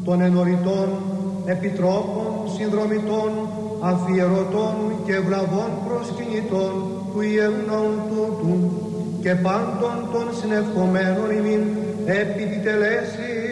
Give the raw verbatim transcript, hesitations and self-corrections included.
των ενωρητών, επιτρόπων, συνδρομητών, αφιερωτών και ευλαβών προσκυνητών του Ιερού Ναού τούτου και πάντων των συνευχομένων ημίν επί τη τελέση